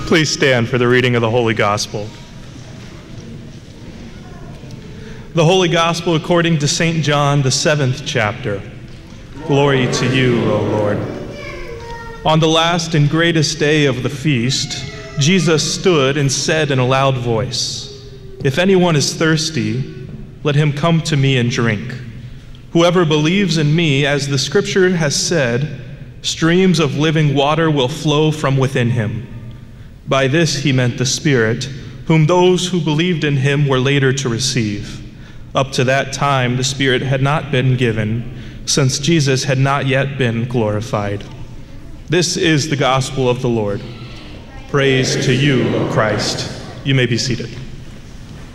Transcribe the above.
Please stand for the reading of the Holy Gospel. The Holy Gospel according to St. John, the 7th chapter. Glory to you, O Lord. On the last and greatest day of the feast, Jesus stood and said in a loud voice, "If anyone is thirsty, let him come to me and drink. Whoever believes in me, as the Scripture has said, streams of living water will flow from within him." By this he meant the Spirit, whom those who believed in him were later to receive. Up to that time, the Spirit had not been given, since Jesus had not yet been glorified. This is the gospel of the Lord. Praise to you, O Christ. You may be seated.